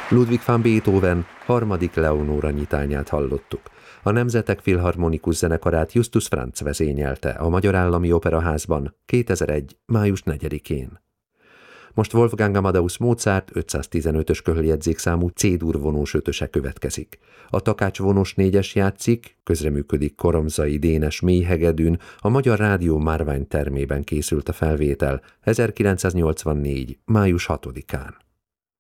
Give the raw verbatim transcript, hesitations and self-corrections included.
Ludwig van Beethoven harmadik Leonóra nyitányát hallottuk. A Nemzetek Filharmonikus Zenekarát Justus Franz vezényelte a Magyar Állami Operaházban kétezer-egy. május negyedikén. Most Wolfgang Amadeus Mozart ötszáztizenötös köhöljegyzékszámú C-dur vonós ötöse következik. A Takács vonós négyes játszik, közreműködik Koromzai Dénes mélyhegedűn, a Magyar Rádió Márvány termében készült a felvétel ezerkilencszáznyolcvannégy. május hatodikán.